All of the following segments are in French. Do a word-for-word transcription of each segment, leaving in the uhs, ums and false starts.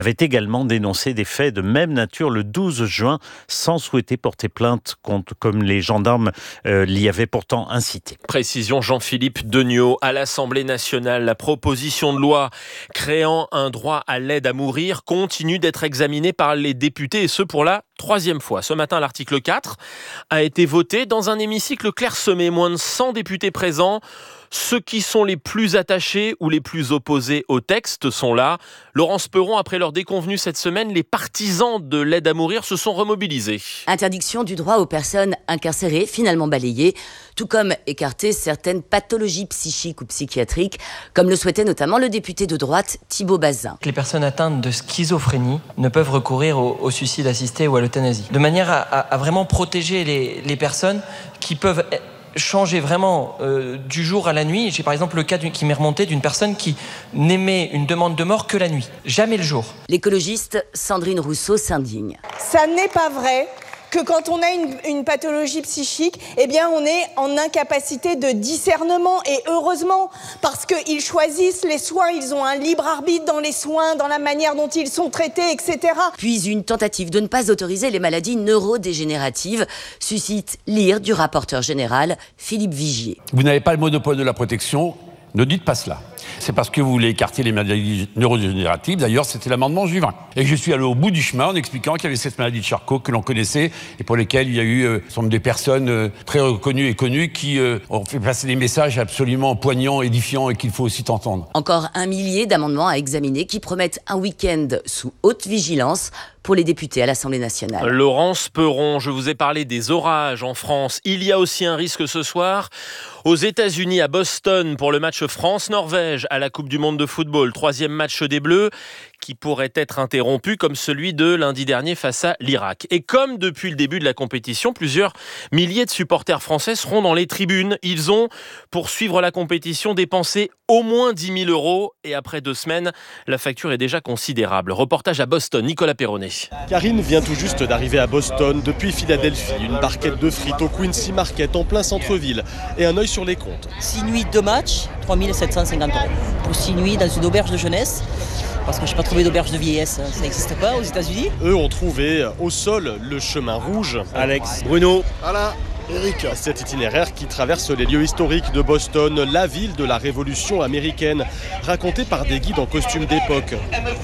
avait également dénoncé des faits de même nature le douze juin sans souhaiter porter plainte contre, comme les gendarmes euh, l'y avaient pourtant incité. Précision Jean-Philippe Degnaud. À l'Assemblée nationale, la proposition de loi créant un droit à l'aide à mourir continue d'être examinée par les députés et ce pour la troisième fois. Ce matin, l'article quatre a été voté dans un hémicycle clairsemé, moins de cent députés présents. Ceux qui sont les plus attachés ou les plus opposés au texte sont là. Laurence Perron, après leur déconvenue cette semaine, les partisans de l'aide à mourir se sont remobilisés. Interdiction du droit aux personnes incarcérées, finalement balayée, tout comme écarter certaines pathologies psychiques ou psychiatriques, comme le souhaitait notamment le député de droite Thibault Bazin. Les personnes atteintes de schizophrénie ne peuvent recourir au, au suicide assisté ou à l'euthanasie, de manière à, à, à vraiment protéger les, les personnes qui peuvent changer vraiment euh, du jour à la nuit. J'ai par exemple le cas qui m'est remonté d'une personne qui n'émet une demande de mort que la nuit, jamais le jour. L'écologiste Sandrine Rousseau s'indigne. Ça n'est pas vrai que quand on a une, une pathologie psychique, eh bien on est en incapacité de discernement. Et heureusement, parce qu'ils choisissent les soins, ils ont un libre arbitre dans les soins, dans la manière dont ils sont traités, et cetera. Puis une tentative de ne pas autoriser les maladies neurodégénératives suscite l'ire du rapporteur général Philippe Vigier. Vous n'avez pas le monopole de la protection, ne dites pas cela. C'est parce que vous voulez écarter les maladies neurodégénératives. D'ailleurs, c'était l'amendement Juvin. Et je suis allé au bout du chemin en expliquant qu'il y avait cette maladie de Charcot que l'on connaissait et pour lesquelles il y a eu euh, sont des personnes euh, très reconnues et connues qui euh, ont fait passer des messages absolument poignants, édifiants et qu'il faut aussi entendre. Encore un millier d'amendements à examiner qui promettent un week-end sous haute vigilance pour les députés à l'Assemblée nationale. Laurence Perron, je vous ai parlé des orages en France. Il y a aussi un risque ce soir aux États-Unis, à Boston, pour le match France-Norvège à la Coupe du Monde de football. Troisième match des Bleus qui pourrait être interrompu comme celui de lundi dernier face à l'Irak. Et comme depuis le début de la compétition, plusieurs milliers de supporters français seront dans les tribunes. Ils ont, pour suivre la compétition, dépensé au moins dix mille euros. Et après deux semaines, la facture est déjà considérable. Reportage à Boston, Nicolas Perronnet. Karine vient tout juste d'arriver à Boston depuis Philadelphie. Une barquette de frites au Quincy Market en plein centre-ville. Et un œil sur les comptes. six nuits, deux matchs, trois mille sept cent cinquante euros. Pour six nuits dans une auberge de jeunesse. Parce que je n'ai pas trouvé d'auberge de vieillesse, ça n'existe pas aux États-Unis. Eux ont trouvé au sol le chemin rouge. Alex, Bruno, voilà, Eric. Cet itinéraire qui traverse les lieux historiques de Boston, la ville de la Révolution américaine, raconté par des guides en costume d'époque.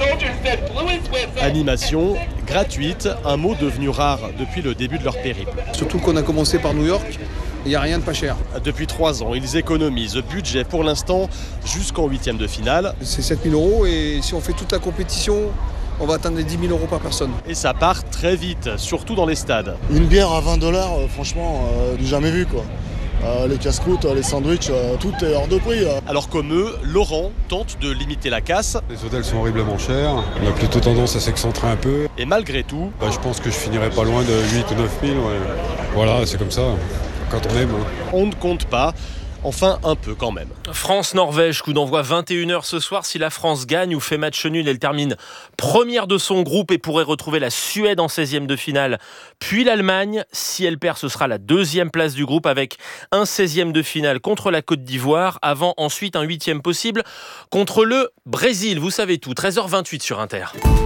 Animation gratuite, un mot devenu rare depuis le début de leur périple. Surtout qu'on a commencé par New York. Il n'y a rien de pas cher. Depuis trois ans, ils économisent. Budget pour l'instant jusqu'en huitième de finale. C'est sept mille euros et si on fait toute la compétition, on va atteindre les dix mille euros par personne. Et ça part très vite, surtout dans les stades. Une bière à vingt dollars, euh, franchement, euh, du jamais vu quoi. Euh, les casse-croûtes, les sandwichs, euh, tout est hors de prix. Euh. Alors comme eux, Laurent tente de limiter la casse. Les hôtels sont horriblement chers. On a plutôt tendance à s'excentrer un peu. Et malgré tout... Bah, je pense que je finirai pas loin de huit ou neuf mille. Ouais. Voilà, c'est comme ça. Quand on aime. Hein. On ne compte pas. Enfin, un peu quand même. France-Norvège, coup d'envoi vingt et une heures ce soir. Si la France gagne ou fait match nul, elle termine première de son groupe et pourrait retrouver la Suède en seizième de finale, puis l'Allemagne. Si elle perd, ce sera la deuxième place du groupe avec un seizième de finale contre la Côte d'Ivoire, avant ensuite un huitième possible contre le Brésil. Vous savez tout, treize heures vingt-huit sur Inter.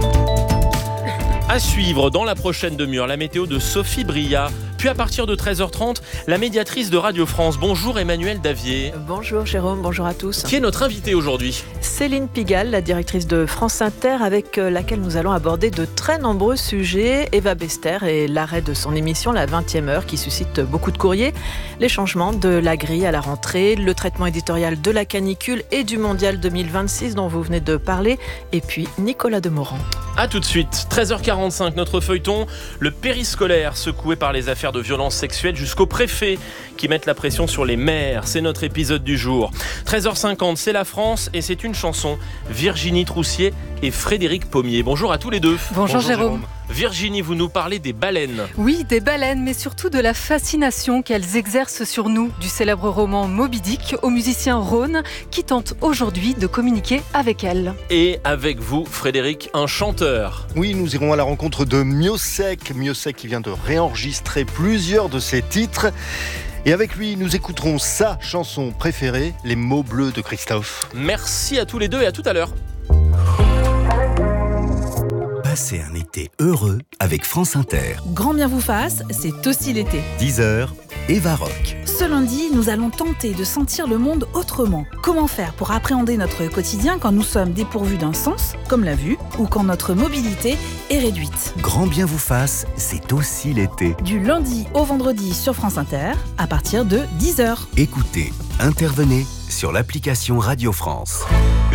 À suivre dans la prochaine demi-heure, la météo de Sophie Bria. Puis à partir de treize heures trente, la médiatrice de Radio France. Bonjour Emmanuel Davier. Bonjour Jérôme, bonjour à tous. Qui est notre invitée aujourd'hui ? Céline Pigalle, la directrice de France Inter, avec laquelle nous allons aborder de très nombreux sujets. Eva Bester et l'arrêt de son émission, la vingtième heure, qui suscite beaucoup de courriers. Les changements de la grille à la rentrée, le traitement éditorial de la canicule et du mondial deux mille vingt-six dont vous venez de parler. Et puis Nicolas Demorand. A tout de suite, treize heures quarante-cinq, notre feuilleton, le périscolaire secoué par les affaires de violences sexuelles jusqu'au préfet qui mettent la pression sur les maires. C'est notre épisode du jour. treize heures cinquante, c'est la France et c'est une chanson. Virginie Troussier et Frédéric Pommier. Bonjour à tous les deux. Bonjour, Bonjour Jérôme. Jérôme. Virginie, vous nous parlez des baleines. Oui, des baleines, mais surtout de la fascination qu'elles exercent sur nous, du célèbre roman Moby Dick au musicien Rhône qui tente aujourd'hui de communiquer avec elles. Et avec vous, Frédéric, un chanteur. Oui, nous irons à la rencontre de Miossec. Miossec qui vient de réenregistrer plusieurs de ses titres. Et avec lui, nous écouterons sa chanson préférée, Les mots bleus de Christophe. Merci à tous les deux et à tout à l'heure. Passez un été heureux avec France Inter. Grand bien vous fasse, c'est aussi l'été. dix heures, Eva Rock. Ce lundi, nous allons tenter de sentir le monde autrement. Comment faire pour appréhender notre quotidien quand nous sommes dépourvus d'un sens, comme la vue, ou quand notre mobilité est réduite. Grand bien vous fasse, c'est aussi l'été. Du lundi au vendredi sur France Inter, à partir de dix heures. Écoutez, intervenez sur l'application Radio France.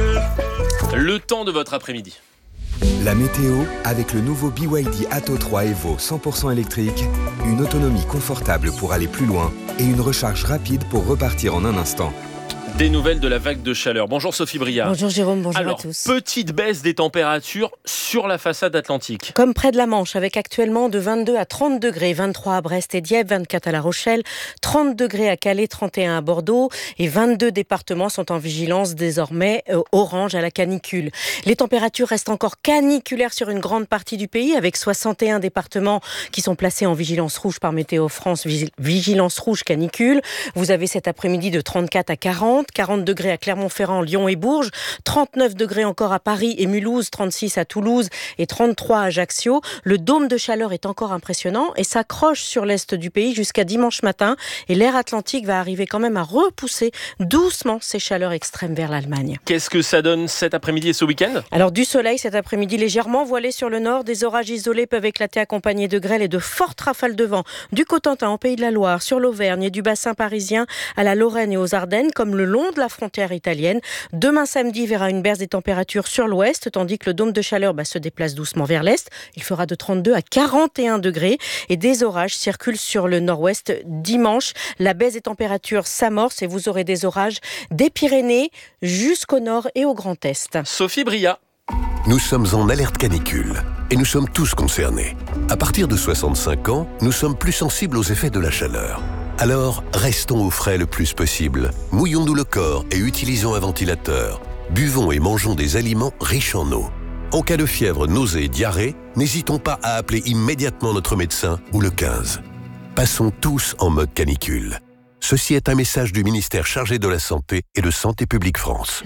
Le temps de votre après-midi. La météo avec le nouveau B Y D Atto trois Evo cent pour cent électrique, une autonomie confortable pour aller plus loin et une recharge rapide pour repartir en un instant. Des nouvelles de la vague de chaleur. Bonjour Sophie Briard. Bonjour Jérôme, bonjour Alors, à tous. Petite baisse des températures sur la façade atlantique. Comme près de la Manche, avec actuellement de vingt-deux à trente degrés, vingt-trois à Brest et Dieppe, vingt-quatre à La Rochelle, trente degrés à Calais, trente et un à Bordeaux et vingt-deux départements sont en vigilance désormais euh, orange à la canicule. Les températures restent encore caniculaires sur une grande partie du pays avec soixante et un départements qui sont placés en vigilance rouge par Météo France, vigilance rouge canicule. Vous avez cet après-midi de trente-quatre à quarante, quarante degrés à Clermont-Ferrand, Lyon et Bourges, trente-neuf degrés encore à Paris et Mulhouse, trente-six à Toulouse et trente-trois à Ajaccio. Le dôme de chaleur est encore impressionnant et s'accroche sur l'est du pays jusqu'à dimanche matin. Et l'air atlantique va arriver quand même à repousser doucement ces chaleurs extrêmes vers l'Allemagne. Qu'est-ce que ça donne cet après-midi et ce week-end ? Alors du soleil cet après-midi légèrement voilé sur le nord. Des orages isolés peuvent éclater accompagnés de grêle et de fortes rafales de vent. Du Cotentin au Pays de la Loire, sur l'Auvergne et du bassin parisien à la Lorraine et aux Ardennes, comme le long de la frontière italienne. Demain samedi verra une baisse des températures sur l'ouest, tandis que le dôme de chaleur bah, se déplace doucement vers l'est. Il fera de trente-deux à quarante et un degrés et des orages circulent sur le nord-ouest dimanche. La baisse des températures s'amorce et vous aurez des orages des Pyrénées jusqu'au nord et au Grand Est. Sophie Briard. Nous sommes en alerte canicule et nous sommes tous concernés. À partir de soixante-cinq ans, nous sommes plus sensibles aux effets de la chaleur. Alors, restons au frais le plus possible. Mouillons-nous le corps et utilisons un ventilateur. Buvons et mangeons des aliments riches en eau. En cas de fièvre, nausée et diarrhée, n'hésitons pas à appeler immédiatement notre médecin ou le quinze. Passons tous en mode canicule. Ceci est un message du ministère chargé de la Santé et de Santé publique France.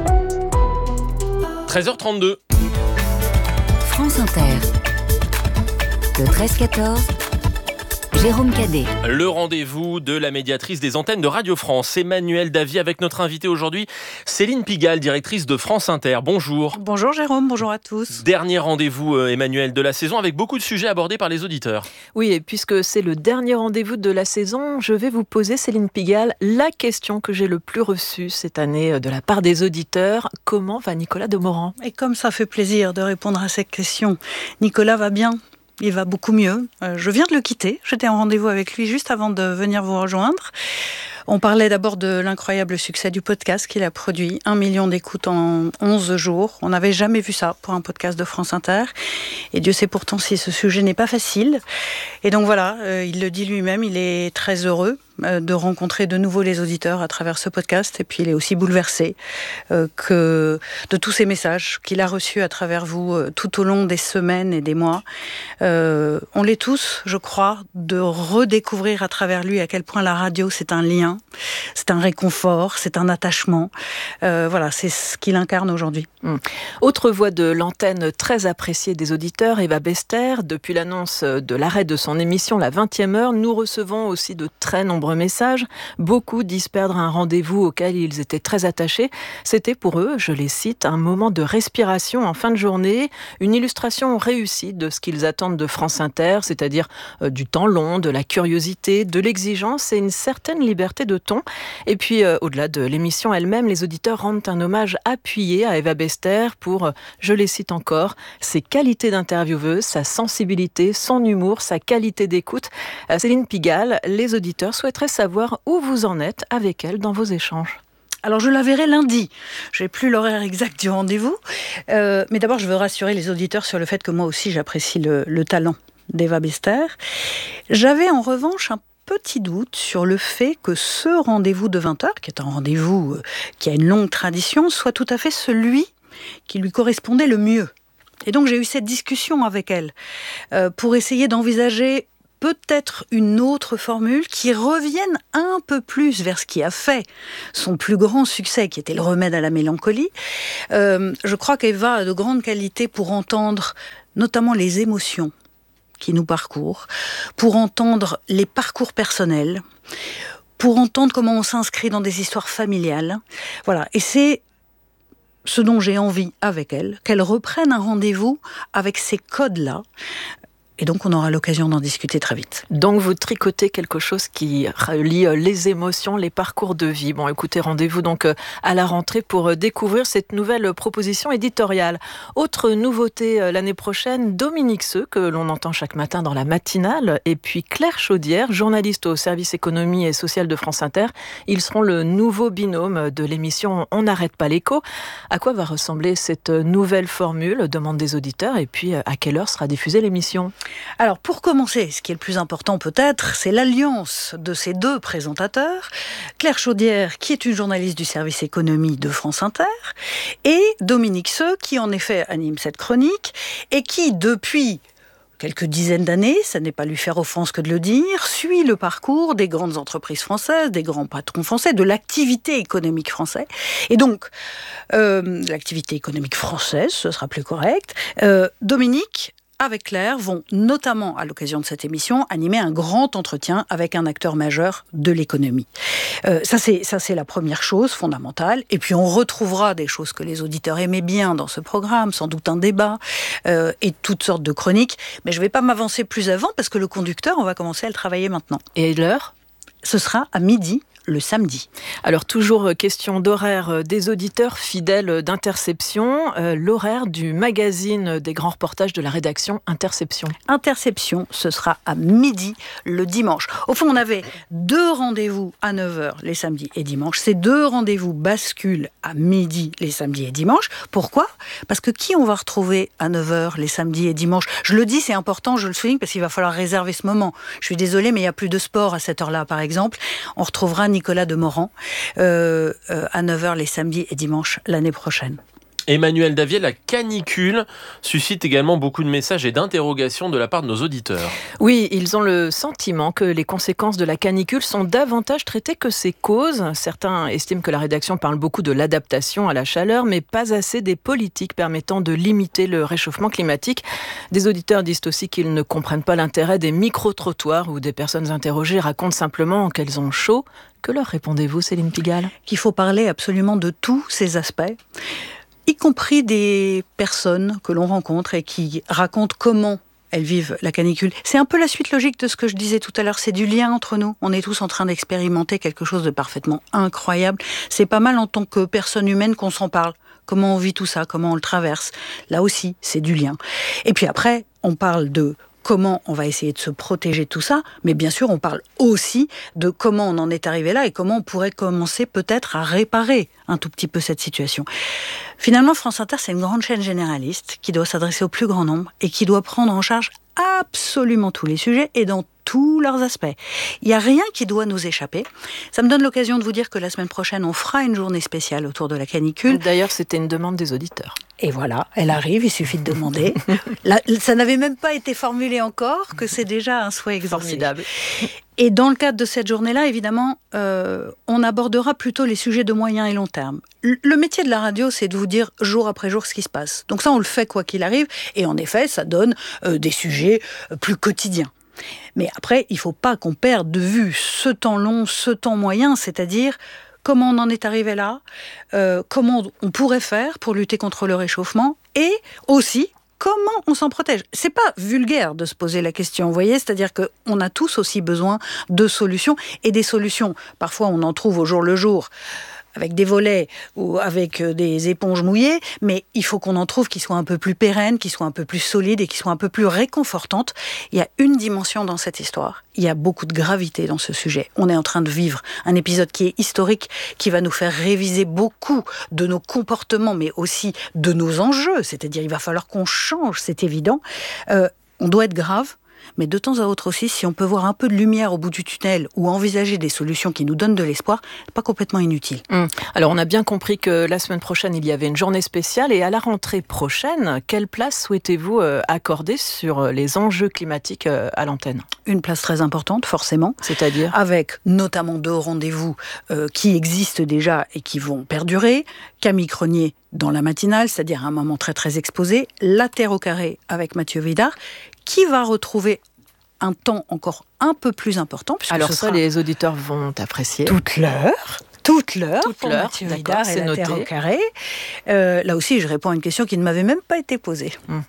treize heures trente-deux. France Inter. Le treize quatorze. Jérôme Cadet. Le rendez-vous de la médiatrice des antennes de Radio France, Emmanuelle Davy, avec notre invitée aujourd'hui, Céline Pigalle, directrice de France Inter. Bonjour. Bonjour Jérôme, bonjour à tous. Dernier rendez-vous, Emmanuelle, de la saison, avec beaucoup de sujets abordés par les auditeurs. Oui, et puisque c'est le dernier rendez-vous de la saison, je vais vous poser, Céline Pigalle, la question que j'ai le plus reçue cette année de la part des auditeurs. Comment va Nicolas Demorand ? Et comme ça fait plaisir de répondre à cette question, Nicolas va bien ? Il va beaucoup mieux. Euh, je viens de le quitter. J'étais en rendez-vous avec lui juste avant de venir vous rejoindre. On parlait d'abord de l'incroyable succès du podcast qu'il a produit. Un million d'écoutes en onze jours. On n'avait jamais vu ça pour un podcast de France Inter. Et Dieu sait pourtant si ce sujet n'est pas facile. Et donc voilà, euh, il le dit lui-même, il est très heureux de rencontrer de nouveau les auditeurs à travers ce podcast. Et puis il est aussi bouleversé euh, que de tous ces messages qu'il a reçus à travers vous euh, tout au long des semaines et des mois. Euh, on l'est tous, je crois, de redécouvrir à travers lui à quel point la radio c'est un lien, c'est un réconfort, c'est un attachement. Euh, voilà, c'est ce qu'il incarne aujourd'hui. Mmh. Autre voix de l'antenne très appréciée des auditeurs, Eva Bester. Depuis l'annonce de l'arrêt de son émission La vingtième heure, nous recevons aussi de très nombreux messages. Beaucoup disent perdre un rendez-vous auquel ils étaient très attachés. C'était pour eux, je les cite, un moment de respiration en fin de journée, une illustration réussie de ce qu'ils attendent de France Inter, c'est-à-dire euh, du temps long, de la curiosité, de l'exigence et une certaine liberté de ton. Et puis, euh, au-delà de l'émission elle-même, les auditeurs rendent un hommage appuyé à Eva Bester pour, euh, je les cite encore, ses qualités d'intervieweuse, sa sensibilité, son humour, sa qualité d'écoute. Euh, Céline Pigalle, les auditeurs souhaiteraient savoir où vous en êtes avec elle dans vos échanges. Alors je la verrai lundi, je n'ai plus l'horaire exact du rendez-vous, euh, mais d'abord je veux rassurer les auditeurs sur le fait que moi aussi j'apprécie le, le talent d'Eva Bester. J'avais en revanche un petit doute sur le fait que ce rendez-vous de vingt heures, qui est un rendez-vous euh, qui a une longue tradition, soit tout à fait celui qui lui correspondait le mieux. Et donc j'ai eu cette discussion avec elle euh, pour essayer d'envisager peut-être une autre formule qui revienne un peu plus vers ce qui a fait son plus grand succès, qui était le remède à la mélancolie. Euh, je crois qu'Eva a de grandes qualités pour entendre notamment les émotions qui nous parcourent, pour entendre les parcours personnels, pour entendre comment on s'inscrit dans des histoires familiales. Voilà. Et c'est ce dont j'ai envie avec elle, qu'elle reprenne un rendez-vous avec ces codes-là. Et donc, on aura l'occasion d'en discuter très vite. Donc, vous tricotez quelque chose qui relie les émotions, les parcours de vie. Bon, écoutez, rendez-vous donc à la rentrée pour découvrir cette nouvelle proposition éditoriale. Autre nouveauté l'année prochaine, Dominique Seux, que l'on entend chaque matin dans la matinale, et puis Claire Chaudière, journaliste au service économie et social de France Inter. Ils seront le nouveau binôme de l'émission On n'arrête pas l'écho. À quoi va ressembler cette nouvelle formule, demande des auditeurs, et puis à quelle heure sera diffusée l'émission ? Alors, pour commencer, ce qui est le plus important peut-être, c'est l'alliance de ces deux présentateurs. Claire Chaudière, qui est une journaliste du service économie de France Inter, et Dominique Seux, qui en effet anime cette chronique, et qui, depuis quelques dizaines d'années, ça n'est pas lui faire offense que de le dire, suit le parcours des grandes entreprises françaises, des grands patrons français, de l'activité économique française. Et donc, euh, l'activité économique française, ce sera plus correct. Euh, Dominique avec Claire, vont notamment, à l'occasion de cette émission, animer un grand entretien avec un acteur majeur de l'économie. Euh, ça, c'est, ça, c'est la première chose fondamentale. Et puis, on retrouvera des choses que les auditeurs aimaient bien dans ce programme, sans doute un débat euh, et toutes sortes de chroniques. Mais je ne vais pas m'avancer plus avant, parce que le conducteur, on va commencer à le travailler maintenant. Et l'heure ? Ce sera à midi. Le samedi. Alors, toujours question d'horaire des auditeurs fidèles d'Interception, euh, l'horaire du magazine des grands reportages de la rédaction Interception. Interception, ce sera à midi le dimanche. Au fond, on avait deux rendez-vous à neuf heures les samedis et dimanches. Ces deux rendez-vous basculent à midi les samedis et dimanches. Pourquoi ? Parce que qui on va retrouver à neuf heures les samedis et dimanches ? Je le dis, c'est important, je le souligne, parce qu'il va falloir réserver ce moment. Je suis désolée, mais il n'y a plus de sport à cette heure-là, par exemple. On retrouvera Nicolas Demorand euh, euh, à neuf heures les samedis et dimanches l'année prochaine. Emmanuel Davier, la canicule suscite également beaucoup de messages et d'interrogations de la part de nos auditeurs. Oui, ils ont le sentiment que les conséquences de la canicule sont davantage traitées que ses causes. Certains estiment que la rédaction parle beaucoup de l'adaptation à la chaleur, mais pas assez des politiques permettant de limiter le réchauffement climatique. Des auditeurs disent aussi qu'ils ne comprennent pas l'intérêt des micro-trottoirs où des personnes interrogées racontent simplement qu'elles ont chaud. Que leur répondez-vous, Céline Pigalle ? Qu'il faut parler absolument de tous ces aspects, y compris des personnes que l'on rencontre et qui racontent comment elles vivent la canicule. C'est un peu la suite logique de ce que je disais tout à l'heure, c'est du lien entre nous. On est tous en train d'expérimenter quelque chose de parfaitement incroyable. C'est pas mal en tant que personne humaine qu'on s'en parle. Comment on vit tout ça, comment on le traverse. Là aussi, c'est du lien. Et puis après, on parle de comment on va essayer de se protéger de tout ça, mais bien sûr, on parle aussi de comment on en est arrivé là et comment on pourrait commencer peut-être à réparer un tout petit peu cette situation. Finalement, France Inter, c'est une grande chaîne généraliste qui doit s'adresser au plus grand nombre et qui doit prendre en charge absolument tous les sujets et dans tous leurs aspects. Il n'y a rien qui doit nous échapper. Ça me donne l'occasion de vous dire que la semaine prochaine, on fera une journée spéciale autour de la canicule. D'ailleurs, c'était une demande des auditeurs. Et voilà, elle arrive, il suffit de demander. Là, ça n'avait même pas été formulé encore, que c'est déjà un souhait exaucé. Formidable. Et dans le cadre de cette journée-là, évidemment, euh, on abordera plutôt les sujets de moyen et long terme. Le métier de la radio, c'est de vous dire jour après jour ce qui se passe. Donc ça, on le fait quoi qu'il arrive. Et en effet, ça donne euh, des sujets plus quotidiens. Mais après, il ne faut pas qu'on perde de vue ce temps long, ce temps moyen, c'est-à-dire comment on en est arrivé là, euh, comment on pourrait faire pour lutter contre le réchauffement, et aussi comment on s'en protège. C'est pas vulgaire de se poser la question, vous voyez, c'est-à-dire qu'on a tous aussi besoin de solutions, et des solutions, parfois on en trouve au jour le jour, avec des volets ou avec des éponges mouillées, mais il faut qu'on en trouve qui soient un peu plus pérennes, qui soient un peu plus solides et qui soient un peu plus réconfortantes. Il y a une dimension dans cette histoire. Il y a beaucoup de gravité dans ce sujet. On est en train de vivre un épisode qui est historique, qui va nous faire réviser beaucoup de nos comportements, mais aussi de nos enjeux. C'est-à-dire, il va falloir qu'on change, c'est évident. Euh, on doit être grave, mais de temps à autre aussi, si on peut voir un peu de lumière au bout du tunnel ou envisager des solutions qui nous donnent de l'espoir, c'est pas complètement inutile. Mmh. Alors on a bien compris que la semaine prochaine, il y avait une journée spéciale, et à la rentrée prochaine, quelle place souhaitez-vous accorder sur les enjeux climatiques à l'antenne ? Une place très importante, forcément. C'est-à-dire ? Avec notamment deux rendez-vous euh, qui existent déjà et qui vont perdurer. Camille Cronier dans la matinale, c'est-à-dire un moment très très exposé. La Terre au carré avec Mathieu Vidard, qui va retrouver un temps encore un peu plus important. Alors ce ça, sera les auditeurs vont apprécier. toute l'heure. Toute l'heure Toute pour l'heure, Mathieu d'accord, Vidard et c'est la noté. Terre au carré. Euh, là aussi, je réponds à une question qui ne m'avait même pas été posée. Hum.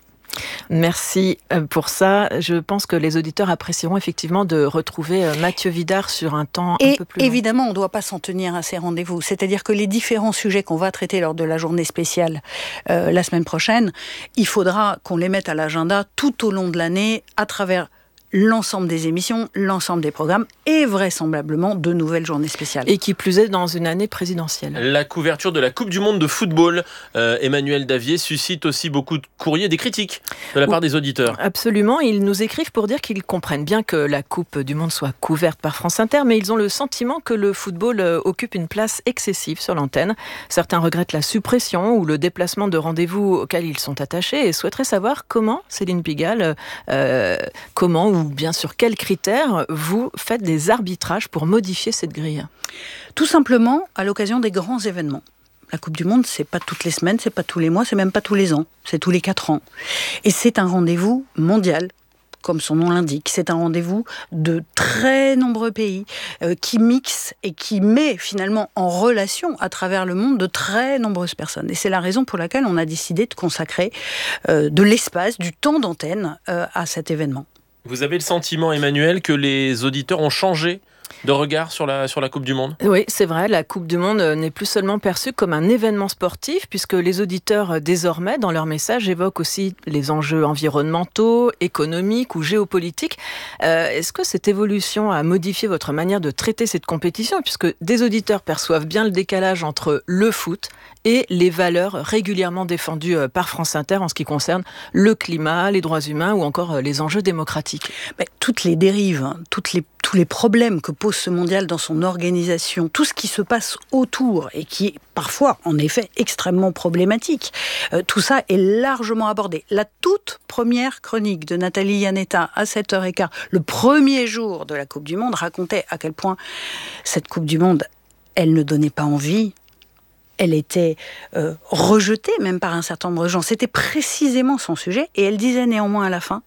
Merci pour ça. Je pense que les auditeurs apprécieront effectivement de retrouver Mathieu Vidard sur un temps Et un peu plus long. évidemment, on ne doit pas s'en tenir à ces rendez-vous. C'est-à-dire que les différents sujets qu'on va traiter lors de la journée spéciale euh, la semaine prochaine, il faudra qu'on les mette à l'agenda tout au long de l'année à travers l'ensemble des émissions, l'ensemble des programmes et vraisemblablement de nouvelles journées spéciales. Et qui plus est dans une année présidentielle. La couverture de la Coupe du Monde de football, euh, Emmanuel Davier, suscite aussi beaucoup de courriers, des critiques de la part des auditeurs. Absolument, ils nous écrivent pour dire qu'ils comprennent bien que la Coupe du Monde soit couverte par France Inter, mais ils ont le sentiment que le football occupe une place excessive sur l'antenne. Certains regrettent la suppression ou le déplacement de rendez-vous auxquels ils sont attachés et souhaiteraient savoir comment, Céline Pigalle, euh, comment ou bien sur quels critères vous faites des arbitrages pour modifier cette grille ? Tout simplement à l'occasion des grands événements. La Coupe du Monde, c'est pas toutes les semaines, c'est pas tous les mois, c'est même pas tous les ans, c'est tous les quatre ans. Et c'est un rendez-vous mondial, comme son nom l'indique. C'est un rendez-vous de très nombreux pays euh, qui mixent et qui met finalement en relation à travers le monde de très nombreuses personnes. Et c'est la raison pour laquelle on a décidé de consacrer euh, de l'espace, du temps d'antenne euh, à cet événement. Vous avez le sentiment, Emmanuel, que les auditeurs ont changé de regard sur la, sur la Coupe du Monde ? Oui, c'est vrai, la Coupe du Monde n'est plus seulement perçue comme un événement sportif, puisque les auditeurs, désormais, dans leurs messages, évoquent aussi les enjeux environnementaux, économiques ou géopolitiques. Euh, est-ce que cette évolution a modifié votre manière de traiter cette compétition, puisque des auditeurs perçoivent bien le décalage entre le foot et les valeurs régulièrement défendues par France Inter en ce qui concerne le climat, les droits humains ou encore les enjeux démocratiques ? Mais toutes les dérives, hein, toutes les, tous les problèmes que pose ce mondial dans son organisation, tout ce qui se passe autour et qui est parfois, en effet, extrêmement problématique, euh, tout ça est largement abordé. La toute première chronique de Nathalie Iannetta à sept heures quinze, le premier jour de la Coupe du Monde, racontait à quel point cette Coupe du Monde, elle ne donnait pas envie. Elle était euh, rejetée même par un certain nombre de gens. C'était précisément son sujet. Et elle disait néanmoins à la fin,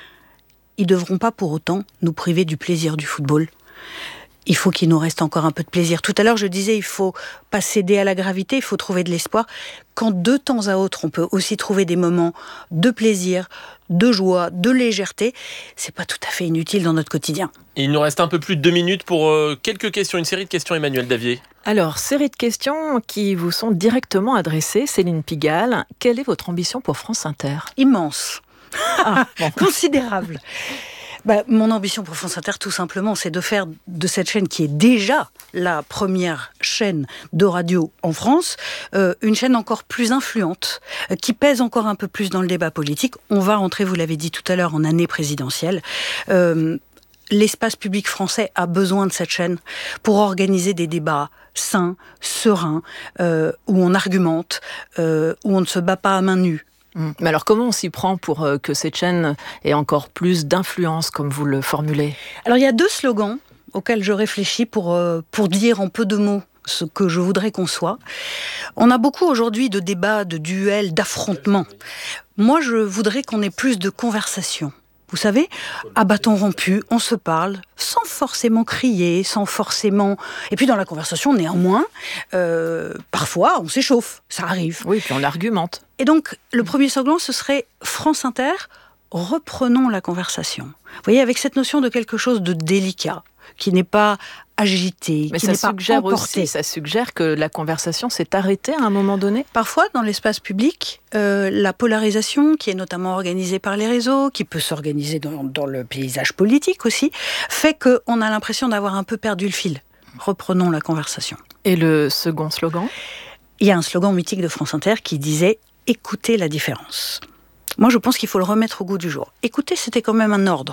ils ne devront pas pour autant nous priver du plaisir du football. Il faut qu'il nous reste encore un peu de plaisir. Tout à l'heure, je disais, il ne faut pas céder à la gravité, il faut trouver de l'espoir. Quand de temps à autre, on peut aussi trouver des moments de plaisir, de joie, de légèreté, c'est pas tout à fait inutile dans notre quotidien. Il nous reste un peu plus de deux minutes pour euh, quelques questions, une série de questions, Emmanuel Davier. Alors, série de questions qui vous sont directement adressées. Céline Pigalle, quelle est votre ambition pour France Inter ? Immense. Ah, bon. Considérable. Bah, mon ambition pour France Inter, tout simplement, c'est de faire de cette chaîne qui est déjà la première chaîne de radio en France, euh, une chaîne encore plus influente, euh, qui pèse encore un peu plus dans le débat politique. On va rentrer, vous l'avez dit tout à l'heure, en année présidentielle. Euh, l'espace public français a besoin de cette chaîne pour organiser des débats sains, sereins, euh, où on argumente, euh, où on ne se bat pas à main nue. Mais alors, comment on s'y prend pour que cette chaîne ait encore plus d'influence, comme vous le formulez ? Alors, il y a deux slogans auxquels je réfléchis pour, euh, pour dire en peu de mots ce que je voudrais qu'on soit. On a beaucoup aujourd'hui de débats, de duels, d'affrontements. Moi, je voudrais qu'on ait plus de conversations. Vous savez, à bâton rompu, on se parle sans forcément crier, sans forcément... Et puis dans la conversation, néanmoins, euh, parfois, on s'échauffe, ça arrive. Oui, puis on argumente. Et donc, le premier slogan, ce serait France Inter, reprenons la conversation. Vous voyez, avec cette notion de quelque chose de délicat, qui n'est pas agité, mais qui ça n'est pas suggère emporté. Aussi, ça suggère que la conversation s'est arrêtée à un moment donné. Parfois, dans l'espace public, euh, la polarisation, qui est notamment organisée par les réseaux, qui peut s'organiser dans, dans le paysage politique aussi, fait qu'on a l'impression d'avoir un peu perdu le fil. Reprenons la conversation. Et le second slogan ? Il y a un slogan mythique de France Inter qui disait « Écoutez la différence ». Moi, je pense qu'il faut le remettre au goût du jour. Écoutez, c'était quand même un ordre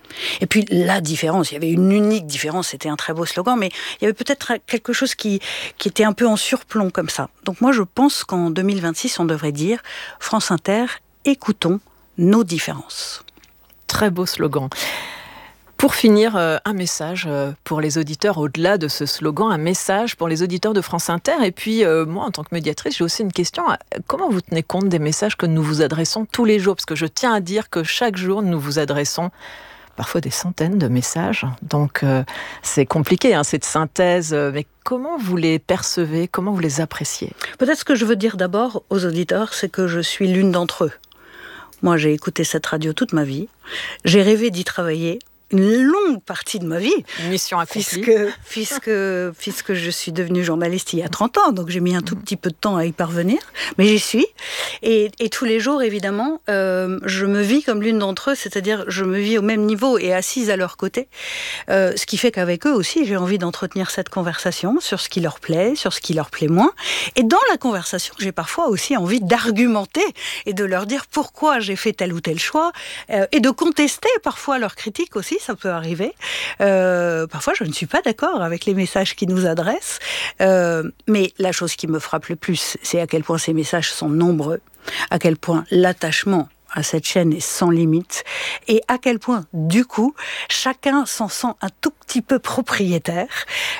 Et puis la différence, il y avait une unique différence, c'était un très beau slogan, mais il y avait peut-être quelque chose qui, qui était un peu en surplomb comme ça. Donc moi je pense qu'en deux mille vingt-six, on devrait dire « France Inter, écoutons nos différences ». Très beau slogan. Pour finir, un message pour les auditeurs, au-delà de ce slogan, un message pour les auditeurs de France Inter. Et puis, euh, moi, en tant que médiatrice, j'ai aussi une question. Comment vous tenez compte des messages que nous vous adressons tous les jours ? Parce que je tiens à dire que chaque jour, nous vous adressons parfois des centaines de messages. Donc, euh, c'est compliqué, hein, cette synthèse. Mais comment vous les percevez ? Comment vous les appréciez ? Peut-être ce que je veux dire d'abord aux auditeurs, c'est que je suis l'une d'entre eux. Moi, j'ai écouté cette radio toute ma vie. J'ai rêvé d'y travailler une longue partie de ma vie. Mission accomplie. Puisque, puisque, puisque je suis devenue journaliste il y a trente ans, donc j'ai mis un tout petit peu de temps à y parvenir, mais j'y suis. Et, et tous les jours, évidemment, euh, je me vis comme l'une d'entre eux, c'est-à-dire je me vis au même niveau et assise à leur côté. Euh, ce qui fait qu'avec eux aussi, j'ai envie d'entretenir cette conversation sur ce qui leur plaît, sur ce qui leur plaît moins. Et dans la conversation, j'ai parfois aussi envie d'argumenter et de leur dire pourquoi j'ai fait tel ou tel choix, euh, et de contester parfois leurs critiques aussi. Ça peut arriver. Euh, parfois, je ne suis pas d'accord avec les messages qu'ils nous adressent. Euh, mais la chose qui me frappe le plus, c'est à quel point ces messages sont nombreux, à quel point l'attachement à cette chaîne est sans limite, et à quel point, du coup, chacun s'en sent un tout petit peu propriétaire.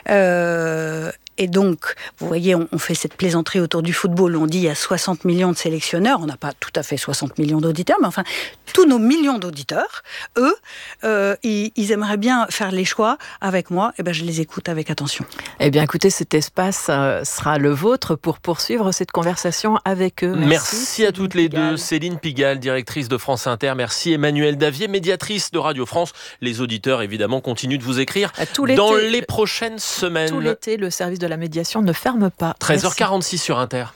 Euh, Et donc, vous voyez, on, on fait cette plaisanterie autour du football. On dit il y a soixante millions de sélectionneurs. On n'a pas tout à fait soixante millions d'auditeurs, mais enfin, tous nos millions d'auditeurs, eux, euh, ils, ils aimeraient bien faire les choix avec moi. Et ben, je les écoute avec attention. Eh bien, écoutez, cet espace euh, sera le vôtre pour poursuivre cette conversation avec eux. Merci, Merci à toutes les deux. Céline Pigalle, directrice de France Inter. Merci Emmanuelle Davier, médiatrice de Radio France. Les auditeurs, évidemment, continuent de vous écrire dans les prochaines semaines. Tout l'été, le service de la médiation ne ferme pas. treize heures quarante-six Merci. Sur Inter.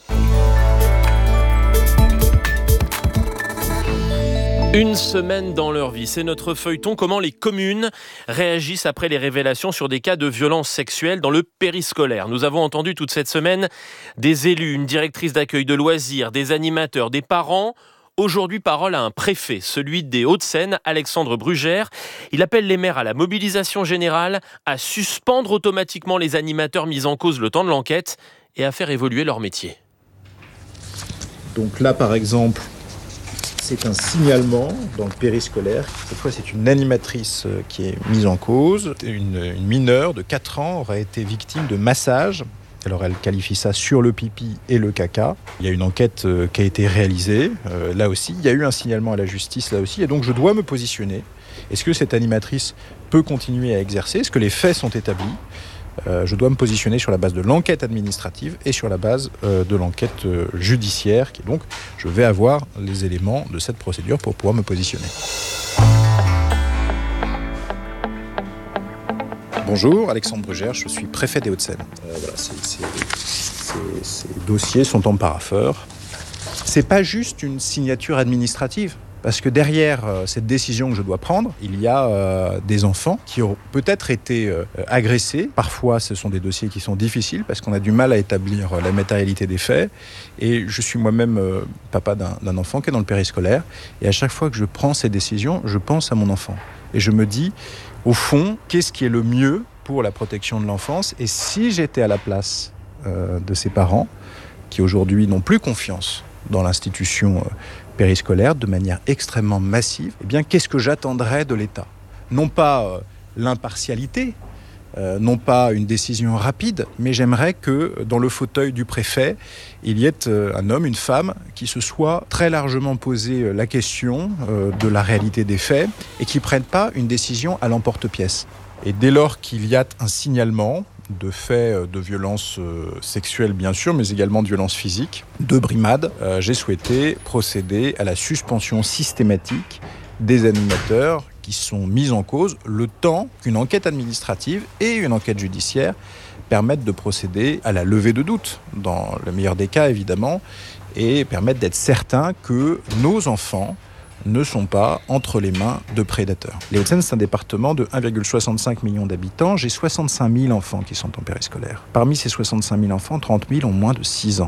Une semaine dans leur vie, c'est notre feuilleton. Comment les communes réagissent après les révélations sur des cas de violences sexuelles dans le périscolaire. Nous avons entendu toute cette semaine des élus, une directrice d'accueil de loisirs, des animateurs, des parents. Aujourd'hui, parole à un préfet, celui des Hauts-de-Seine, Alexandre Brugère. Il appelle les maires à la mobilisation générale, à suspendre automatiquement les animateurs mis en cause le temps de l'enquête et à faire évoluer leur métier. Donc là, par exemple, c'est un signalement dans le périscolaire. Cette fois, c'est une animatrice qui est mise en cause. Une, une mineure de quatre ans aurait été victime de massage. Alors elle qualifie ça sur le pipi et le caca. Il y a une enquête euh, qui a été réalisée. Euh, là aussi, il y a eu un signalement à la justice là aussi. Et donc je dois me positionner. Est-ce que cette animatrice peut continuer à exercer ? Est-ce que les faits sont établis ? euh, Je dois me positionner sur la base de l'enquête administrative et sur la base euh, de l'enquête euh, judiciaire. Qui, donc, je vais avoir les éléments de cette procédure pour pouvoir me positionner. Bonjour, Alexandre Brugère, je suis préfet des Hauts-de-Seine. Euh, voilà, c'est, c'est, c'est, ces dossiers sont en parapheur. C'est pas juste une signature administrative, parce que derrière euh, cette décision que je dois prendre, il y a euh, des enfants qui ont peut-être été euh, agressés. Parfois, ce sont des dossiers qui sont difficiles, parce qu'on a du mal à établir euh, la matérialité des faits. Et je suis moi-même euh, papa d'un, d'un enfant qui est dans le périscolaire. Et à chaque fois que je prends ces décisions, je pense à mon enfant. Et je me dis, au fond, qu'est-ce qui est le mieux pour la protection de l'enfance ? Et si j'étais à la place euh, de ces parents, qui aujourd'hui n'ont plus confiance dans l'institution euh, périscolaire de manière extrêmement massive, eh bien, qu'est-ce que j'attendrais de l'État ? Non pas euh, l'impartialité, euh, non pas une décision rapide, mais j'aimerais que dans le fauteuil du préfet, il y ait euh, un homme, une femme, qui se soit très largement posé euh, la question euh, de la réalité des faits et qui ne prenne pas une décision à l'emporte-pièce. Et dès lors qu'il y a un signalement de faits de violences euh, sexuelles, bien sûr, mais également de violences physiques, de brimades, euh, j'ai souhaité procéder à la suspension systématique des animateurs qui sont mis en cause le temps qu'une enquête administrative et une enquête judiciaire permettent de procéder à la levée de doute, dans le meilleur des cas évidemment, et permettent d'être certains que nos enfants ne sont pas entre les mains de prédateurs. Les Hauts-de-Seine, c'est un département de un virgule soixante-cinq million d'habitants. J'ai soixante-cinq mille enfants qui sont en périscolaire. Parmi ces soixante-cinq mille enfants, trente mille ont moins de six ans.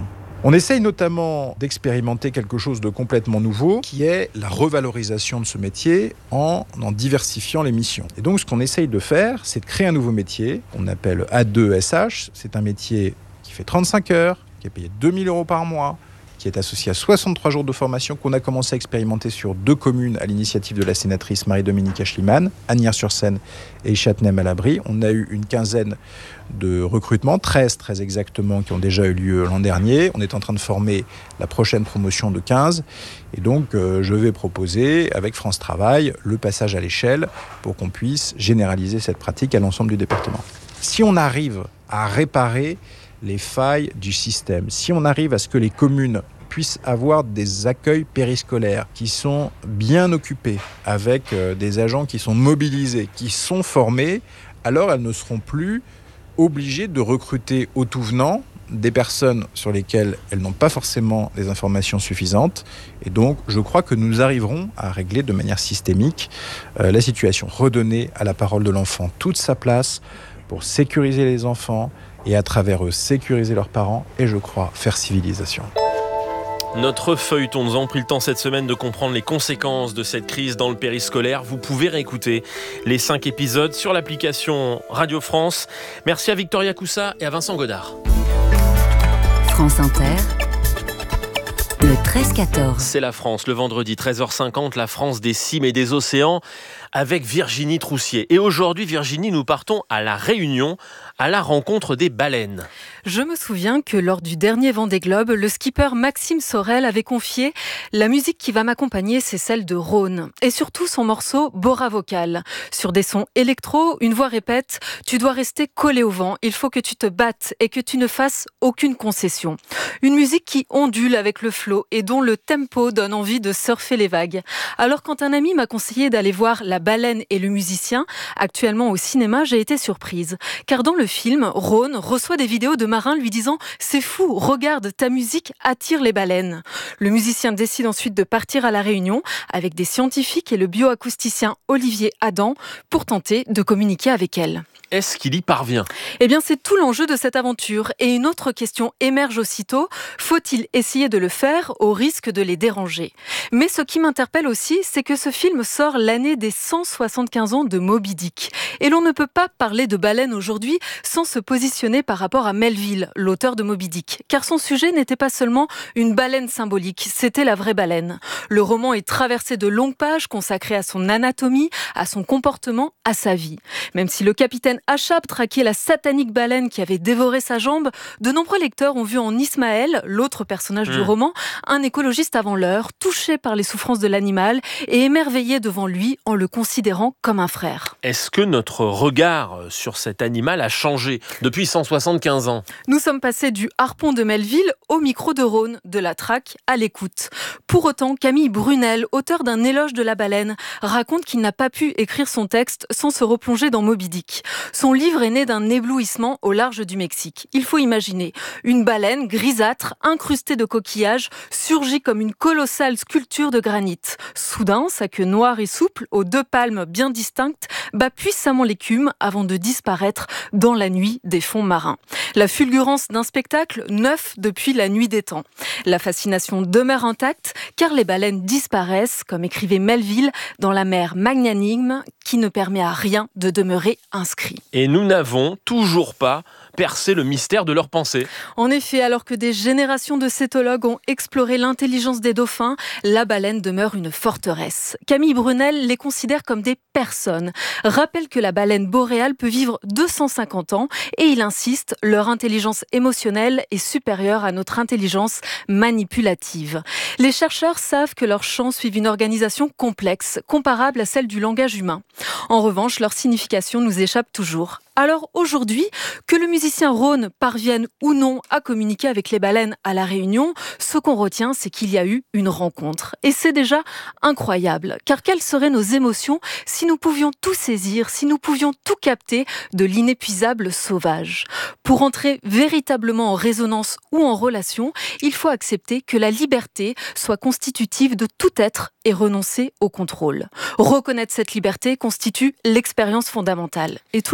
On essaye notamment d'expérimenter quelque chose de complètement nouveau, qui est la revalorisation de ce métier en en diversifiant les missions. Et donc, ce qu'on essaye de faire, c'est de créer un nouveau métier, qu'on appelle A deux S H. C'est un métier qui fait trente-cinq heures, qui est payé deux mille euros par mois, qui est associé à soixante-trois jours de formation, qu'on a commencé à expérimenter sur deux communes à l'initiative de la sénatrice Marie-Dominique Aeschlimann, Asnières-sur-Seine et Châtenay-Malabry. On a eu une quinzaine de recrutements, treize très exactement, qui ont déjà eu lieu l'an dernier. On est en train de former la prochaine promotion de quinze. Et donc, euh, je vais proposer, avec France Travail, le passage à l'échelle pour qu'on puisse généraliser cette pratique à l'ensemble du département. Si on arrive à réparer les failles du système, si on arrive à ce que les communes puissent avoir des accueils périscolaires qui sont bien occupés, avec euh, des agents qui sont mobilisés, qui sont formés, alors elles ne seront plus obligées de recruter au tout venant des personnes sur lesquelles elles n'ont pas forcément des informations suffisantes. Et donc, je crois que nous arriverons à régler de manière systémique euh, la situation. Redonner à la parole de l'enfant toute sa place pour sécuriser les enfants et à travers eux sécuriser leurs parents et, je crois, faire civilisation. Notre feuilleton, nous avons pris le temps cette semaine de comprendre les conséquences de cette crise dans le périscolaire. Vous pouvez réécouter les cinq épisodes sur l'application Radio France. Merci à Victoria Coussa et à Vincent Godard. France Inter, le treize quatorze. C'est la France, le vendredi treize heures cinquante, la France des cimes et des océans, avec Virginie Troussier. Et aujourd'hui, Virginie, nous partons à La Réunion, à la rencontre des baleines. Je me souviens que lors du dernier Vendée Globe, le skipper Maxime Sorel avait confié « La musique qui va m'accompagner, c'est celle de Rhône ». Et surtout son morceau « Bora Vocal ». Sur des sons électro, une voix répète « Tu dois rester collé au vent, il faut que tu te battes et que tu ne fasses aucune concession ». Une musique qui ondule avec le flot et dont le tempo donne envie de surfer les vagues. Alors quand un ami m'a conseillé d'aller voir La baleine et le musicien, actuellement au cinéma, j'ai été surprise. Car dans le film, Rhône reçoit des vidéos de marins lui disant « C'est fou, regarde, ta musique attire les baleines ». Le musicien décide ensuite de partir à La Réunion avec des scientifiques et le bioacousticien Olivier Adam pour tenter de communiquer avec elles. Est-ce qu'il y parvient ? Eh bien, c'est tout l'enjeu de cette aventure. Et une autre question émerge aussitôt. Faut-il essayer de le faire au risque de les déranger ? Mais ce qui m'interpelle aussi, c'est que ce film sort l'année des cent soixante-quinze ans de Moby Dick. Et l'on ne peut pas parler de baleine aujourd'hui sans se positionner par rapport à Melville, l'auteur de Moby Dick. Car son sujet n'était pas seulement une baleine symbolique, c'était la vraie baleine. Le roman est traversé de longues pages consacrées à son anatomie, à son comportement, à sa vie. Même si le capitaine Achab traquait la satanique baleine qui avait dévoré sa jambe, de nombreux lecteurs ont vu en Ismaël, l'autre personnage mmh. du roman, un écologiste avant l'heure, touché par les souffrances de l'animal et émerveillé devant lui en le considérant comme un frère. Est-ce que notre regard sur cet animal a changé depuis cent soixante-quinze ans ? Nous sommes passés du harpon de Melville au micro de Rhône, de la traque à l'écoute. Pour autant, Camille Brunel, auteur d'un éloge de la baleine, raconte qu'il n'a pas pu écrire son texte sans se replonger dans Moby Dick. Son livre est né d'un éblouissement au large du Mexique. Il faut imaginer une baleine grisâtre, incrustée de coquillages, surgit comme une colossale sculpture de granit. Soudain, sa queue noire et souple, aux deux palmes bien distinctes, bat puissamment l'écume avant de disparaître dans la nuit des fonds marins. La fulgurance d'un spectacle neuf depuis la nuit des temps. La fascination demeure intacte car les baleines disparaissent, comme écrivait Melville, dans la mer magnanime qui ne permet à rien de demeurer inscrit. Et nous n'avons toujours pas percé le mystère de leurs pensées. En effet, alors que des générations de cétologues ont exploré l'intelligence des dauphins, la baleine demeure une forteresse. Camille Brunel les considère comme des personnes. Rappelle que la baleine boréale peut vivre deux cent cinquante ans et il insiste, leur intelligence émotionnelle est supérieure à notre intelligence manipulative. Les chercheurs savent que leurs chants suivent une organisation complexe, comparable à celle du langage humain. En revanche, leur signification nous échappe toujours. Alors aujourd'hui, que le musicien Rhône parvienne ou non à communiquer avec les baleines à La Réunion, ce qu'on retient, c'est qu'il y a eu une rencontre. Et c'est déjà incroyable, car quelles seraient nos émotions si nous pouvions tout saisir, si nous pouvions tout capter de l'inépuisable sauvage. Pour entrer véritablement en résonance ou en relation, il faut accepter que la liberté soit constitutive de tout être et renoncer au contrôle. Reconnaître cette liberté constitue l'expérience fondamentale. Et tous les amoureux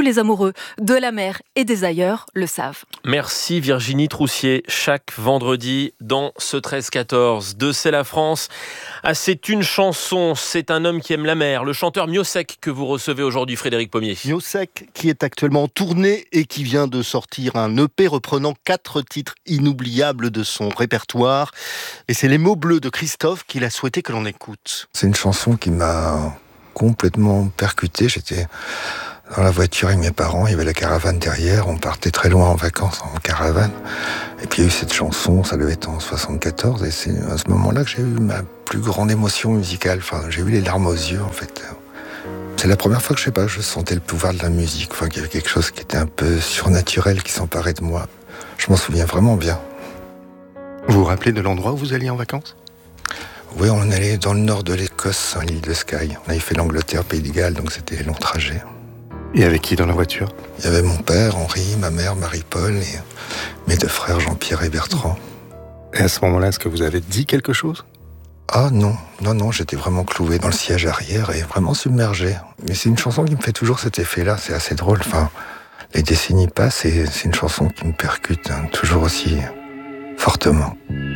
amoureux de la mer et des ailleurs le savent. Merci Virginie Troussier. Chaque vendredi dans ce treize quatorze de C'est la France, à C'est une chanson, c'est un homme qui aime la mer, le chanteur Miossec que vous recevez aujourd'hui, Frédéric Pommier. Miossec qui est actuellement en tournée et qui vient de sortir un E P reprenant quatre titres inoubliables de son répertoire. Et c'est Les mots bleus de Christophe qu'il a souhaité que l'on écoute. C'est une chanson qui m'a complètement percuté. J'étais dans la voiture avec mes parents, il y avait la caravane derrière, on partait très loin en vacances en caravane. Et puis il y a eu cette chanson, ça devait être en soixante-quatorze, et c'est à ce moment-là que j'ai eu ma plus grande émotion musicale. Enfin, j'ai eu les larmes aux yeux, en fait. C'est la première fois que, je sais pas, je sentais le pouvoir de la musique, enfin, qu'il y avait quelque chose qui était un peu surnaturel qui s'emparait de moi. Je m'en souviens vraiment bien. Vous vous rappelez de l'endroit où vous alliez en vacances ? Oui, on allait dans le nord de l'Écosse, à l'île de Skye. On avait fait l'Angleterre, Pays de Galles, donc c'était long trajet. Et avec qui dans la voiture ? Il y avait mon père, Henri, ma mère, Marie-Paul, et mes deux frères, Jean-Pierre et Bertrand. Et à ce moment-là, est-ce que vous avez dit quelque chose ? Ah non, non, non, j'étais vraiment cloué dans le siège arrière et vraiment submergé. Mais c'est une chanson qui me fait toujours cet effet-là, c'est assez drôle. Enfin, les décennies passent et c'est une chanson qui me percute hein, toujours aussi fortement.